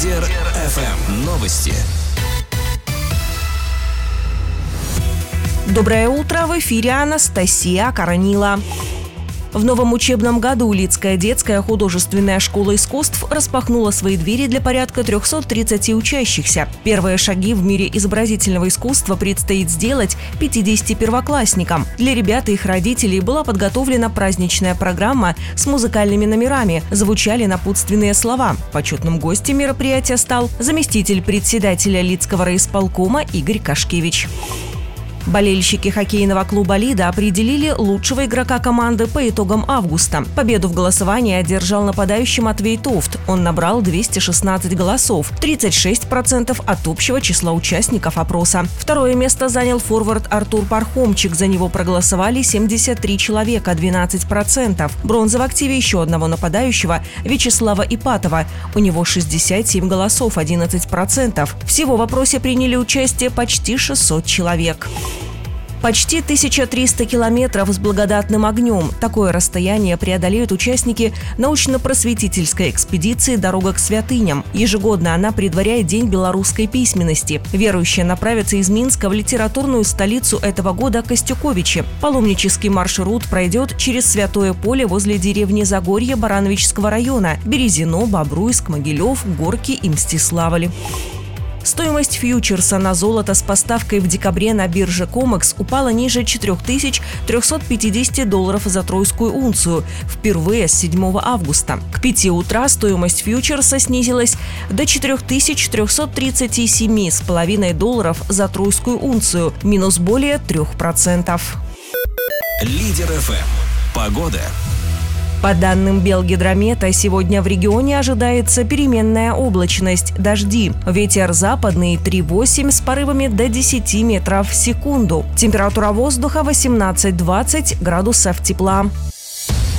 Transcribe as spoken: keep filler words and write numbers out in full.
Лидер эф эм. Новости. Доброе утро, в эфире Анастасия Каранила. В новом учебном году Лидская детская художественная школа искусств распахнула свои двери для порядка трехсот тридцати учащихся. Первые шаги в мире изобразительного искусства предстоит сделать пятидесяти первоклассникам. Для ребят и их родителей была подготовлена праздничная программа с музыкальными номерами, звучали напутственные слова. Почетным гостем мероприятия стал заместитель председателя Лидского райисполкома Игорь Кашкевич. Болельщики хоккейного клуба «Лида» определили лучшего игрока команды по итогам августа. Победу в голосовании одержал нападающий Матвей Тофт. Он набрал двести шестнадцать голосов, тридцать шесть процентов от общего числа участников опроса. Второе место занял форвард Артур Пархомчик. За него проголосовали семьдесят три человека, двенадцать процентов. Бронза в активе еще одного нападающего Вячеслава Ипатова. У него шестьдесят семь голосов, одиннадцать процентов. Всего в опросе приняли участие почти шестьсот человек. Почти тысяча триста километров с благодатным огнем. Такое расстояние преодолеют участники научно-просветительской экспедиции «Дорога к святыням». Ежегодно она предваряет День белорусской письменности. Верующие направятся из Минска в литературную столицу этого года Костюковичи. Паломнический маршрут пройдет через Святое Поле возле деревни Загорье Барановичского района, Березино, Бобруйск, Могилев, Горки и Мстиславль. Стоимость фьючерса на золото с поставкой в декабре на бирже Комекс упала ниже четырех тысяч трехсот пятидесяти долларов за тройскую унцию впервые с седьмого августа. К пяти утра стоимость фьючерса снизилась до четырех тысяч трехсот тридцати семи с половиной долларов за тройскую унцию, минус более трех процентов. Лидер эф эм. Погода. По данным Белгидромета, сегодня в регионе ожидается переменная облачность, дожди. Ветер западный три восемь с порывами до десяти метров в секунду. Температура воздуха восемнадцать-двадцать градусов тепла.